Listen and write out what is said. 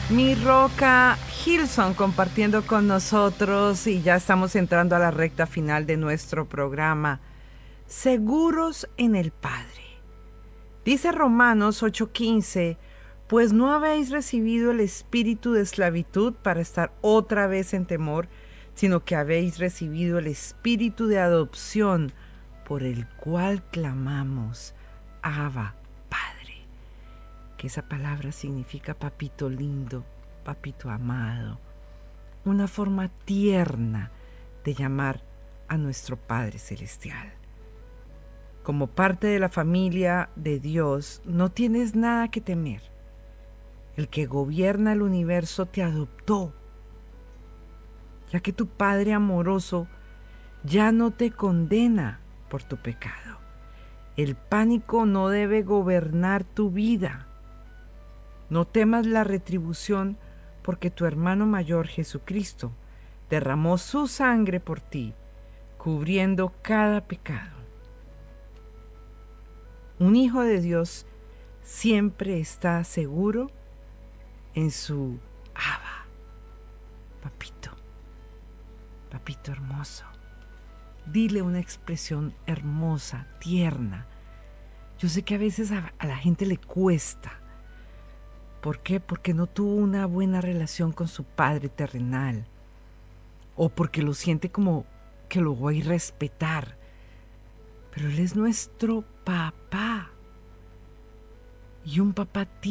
Mi Roca Hilson compartiendo con nosotros y ya estamos entrando a la recta final de nuestro programa. Seguros en el Padre. Dice Romanos 8:15, pues no habéis recibido el espíritu de esclavitud para estar otra vez en temor, sino que habéis recibido el espíritu de adopción por el cual clamamos, Abba, Padre. Que esa palabra significa papito lindo, papito amado, una forma tierna de llamar a nuestro Padre Celestial. Como parte de la familia de Dios, no tienes nada que temer. El que gobierna el universo te adoptó, ya que tu Padre amoroso ya no te condena por tu pecado. El pánico no debe gobernar tu vida. No temas la retribución, porque tu hermano mayor Jesucristo derramó su sangre por ti, cubriendo cada pecado. Un hijo de Dios siempre está seguro en su Abba, papito, papito hermoso. Dile una expresión hermosa, tierna. Yo sé que a veces a la gente le cuesta. ¿Por qué? Porque no tuvo una buena relación con su padre terrenal. O porque lo siente como que lo voy a respetar. Pero Él es nuestro papá. Y un papá